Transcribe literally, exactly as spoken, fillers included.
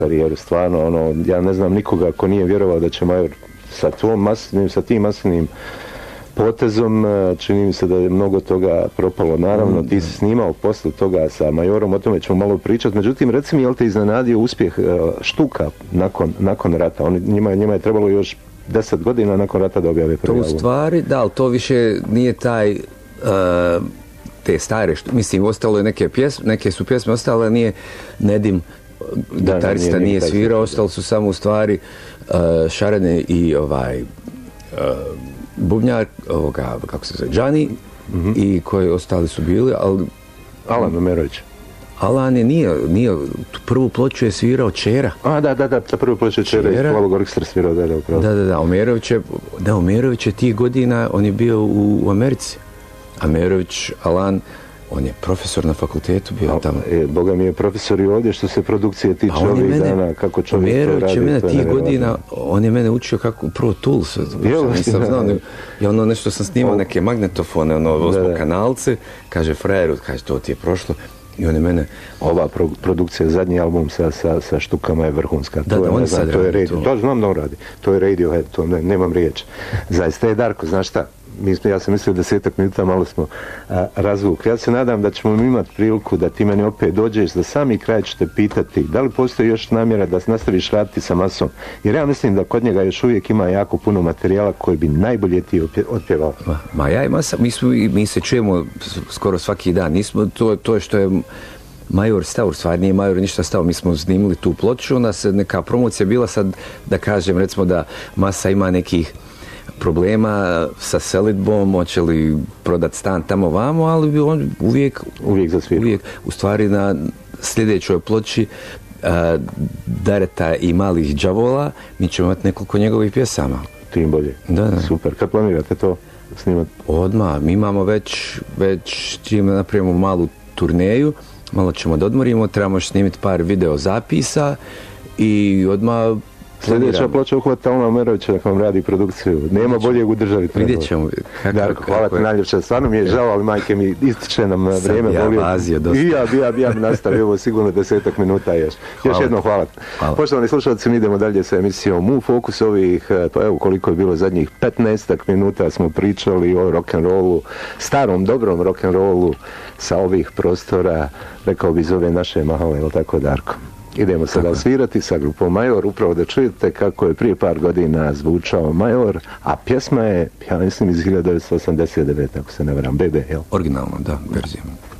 karijeru, stvarno, ono, ja ne znam nikoga ko nije vjerovao da će Major sa tvom masnim, sa tim masnim potezom, čini mi se da je mnogo toga propalo. Naravno, ti si snimao posle toga sa Majorom, o tome ćemo malo pričati. Međutim, reci mi, je li te iznenadio uspjeh Štuka nakon, nakon rata? Oni, njima, njima je trebalo još deset godina nakon rata da objave prvi album. To u stvari, da, ali to više nije taj... Uh, te stare, što, mislim, ostalo je neke pjesme, neke su pjesme ostale, nije Nedim, da, gitarista, nije, nije svirao, ostalo su samo u stvari uh, Šarene i ovaj... Uh, bubnjar, ovoga, kako se zove, Džani, mm-hmm. i koji ostali su bili, ali... Alan Omerović. Alan je nije, nije, tu prvu ploču je svirao Čera. A, da, da, da, ta prvu ploču je Čera, Čera. I Plavog Orkestra svirao, da, da, upravo. Da, da, da, Omerović je, da, Omerović je tih godina, on je bio u, u Americi. Omerović, Alan, on je profesor na fakultetu bio tamo. E, Boga mi je profesor i ovdje što se produkcije tiče ovih mene, dana, kako čovjek to radi. Omerović je mene tih godina, on je mene učio kako Pro Tools, nisam znao, ja ono nešto sam snimao, neke magnetofone, ono osmo kanalce, kaže frajeru, kaže to ti je prošlo, i on je mene... Ova pro, produkcija, zadnji album sa, sa, sa Štukama je vrhunska. Da, to da, je, on ne znam, sad to je radi radio, to. To znam da on radi, to je Radiohead, to ne, nemam riječ. Zaista je, Darko, znaš šta? Mi smo, ja sam mislio desetak minuta, malo smo a, razvukli. Ja se nadam da ćemo imati priliku da ti meni opet dođeš, za sami kraj ću te pitati da li postoji još namjera da nastaviš raditi sa Masom. Jer ja mislim da kod njega još uvijek ima jako puno materijala koji bi najbolje ti otpjevao. Ma, ma ja i Masa, mi, smo, mi se čujemo skoro svaki dan. Nismo, to, to je što je Major stao, u stvari nije Major ništa stao, mi smo snimili tu ploču, onda se neka promocija bila sad, da kažem, recimo da Masa ima nekih problema sa selidbom, hoće li prodat stan tamo vamo, ali on uvijek, uvijek za sviru. Uvijek, u stvari na sljedećoj ploči uh, Dareta i malih đavola, mi ćemo imati nekoliko njegovih pjesama. Tim bolje. Da, da. Super. Kad planirate to snimati? Odmah. Mi imamo već, već čim napravimo malu turneju, malo ćemo da odmorimo, trebamo još snimiti par video zapisa i odmah sljedeća ploča uhvata Alana Omerovića da vam radi produkciju. Nema boljeg u državi. Vidjet ćemo. Darko, hvala ti najljepše. Stvarno mi je žao, ali majke mi ističe nam vrijeme. Sam ja vazio dosta. I ja bi ja, bi ja nastavio ovo sigurno desetak minuta još. Još jedno hvala. hvala. Poštovani slušalci, mi idemo dalje sa emisijom U Fokus ovih, pa evo koliko je bilo zadnjih petnaestak minuta smo pričali o rock'n'rollu, starom dobrom rock'n'rollu sa ovih prostora, rekao bi iz ove naše mahale, je li tako, Darko? Idemo sada svirati sa grupom Major, upravo da čujete kako je prije par godina zvučao Major, a pjesma je, ja mislim, iz hiljadu devetsto osamdeset devete, ako se ne varam, Bebe, jel? Originalno, da, verzijom.